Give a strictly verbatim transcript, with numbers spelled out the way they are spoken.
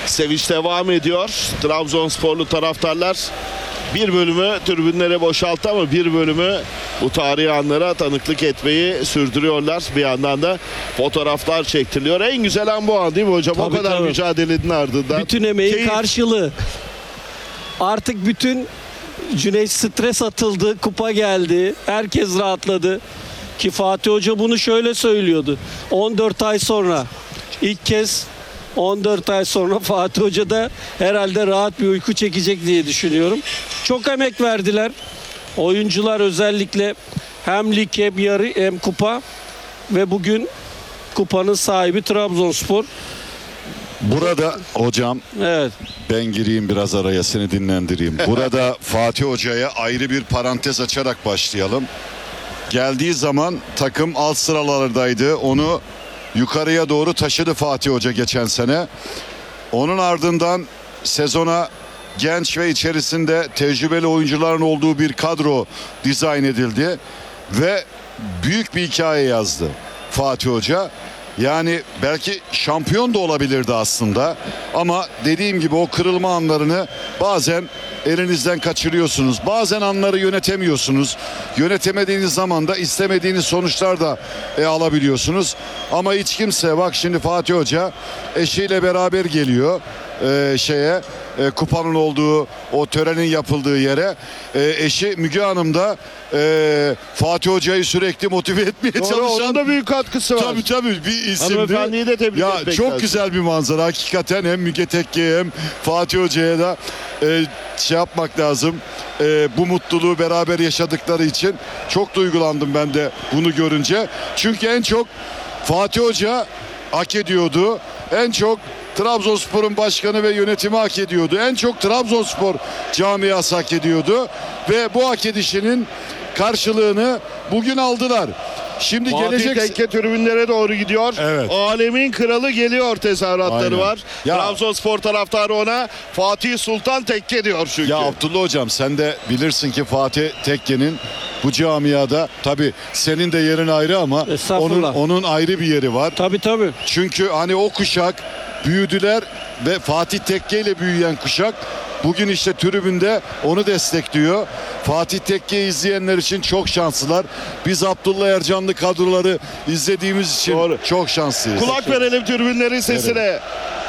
Sevinç devam ediyor. Trabzonsporlu taraftarlar bir bölümü tribünlere boşalttı ama bir bölümü bu tarihi anlara tanıklık etmeyi sürdürüyorlar. Bir yandan da fotoğraflar çektiriliyor. En güzel an bu an değil mi hocam? Tabii, o kadar tabii. mücadelenin ardından. Bütün emeğin Keyif. karşılığı. Artık bütün Cüneyt stres atıldı, kupa geldi. Herkes rahatladı. Ki Fatih Hoca bunu şöyle söylüyordu. on dört ay sonra ilk kez on dört ay sonra Fatih Hoca da herhalde rahat bir uyku çekecek diye düşünüyorum. Çok emek verdiler. Oyuncular özellikle hem lig hem yarı hem kupa ve bugün kupanın sahibi Trabzonspor. Burada hocam Evet. ben gireyim biraz araya, seni dinlendireyim. Burada Fatih Hoca'ya ayrı bir parantez açarak başlayalım. Geldiği zaman takım alt sıralardaydı. Onu yukarıya doğru taşıdı Fatih Hoca geçen sene. Onun ardından sezona genç ve içerisinde tecrübeli oyuncuların olduğu bir kadro dizayn edildi. Ve büyük bir hikaye yazdı Fatih Hoca. Yani belki şampiyon da olabilirdi aslında. Ama dediğim gibi o kırılma anlarını bazen elinizden kaçırıyorsunuz. Bazen anları yönetemiyorsunuz. Yönetemediğiniz zaman da istemediğiniz sonuçlar da e, alabiliyorsunuz. Ama hiç kimse, bak şimdi Fatih Hoca eşiyle beraber geliyor e, şeye e, kupanın olduğu o törenin yapıldığı yere. E, eşi Müge Hanım da e, Fatih Hoca'yı sürekli motive etmeye Doğru, çalışan. onun da büyük katkısı var. Tabii tabii bir isimdi. Hanımefendiyi de tebrik ya, etmek çok lazım. güzel bir manzara hakikaten, hem Müge Tekke'ye hem Fatih Hoca'ya da e, şey yapmak lazım. E, bu mutluluğu beraber yaşadıkları için çok duygulandım ben de bunu görünce. Çünkü en çok Fatih Hoca hak ediyordu. En çok Trabzonspor'un başkanı ve yönetimi hak ediyordu. En çok Trabzonspor camiası hak ediyordu. Ve bu hak edişinin karşılığını bugün aldılar. Şimdi Fatih gelecek... Tekke tribünlere doğru gidiyor. Evet. Alemin kralı geliyor tezahüratları Aynen. var. Ya- Trabzonspor taraftarı ona Fatih Sultan Tekke diyor çünkü. Ya Abdullah Hocam, sen de bilirsin ki Fatih Tekke'nin bu camiada, tabii senin de yerin ayrı ama onun, Estağfurullah. onun ayrı bir yeri var. Tabii tabii. Çünkü hani o kuşak büyüdüler ve Fatih Tekke ile büyüyen kuşak bugün işte tribünde onu destekliyor. Fatih Tekke'yi izleyenler için çok şanslılar. Biz Abdullah Ercanlı kadroları izlediğimiz için Doğru. çok şanslıyız. Kulak verelim tribünlerin sesine.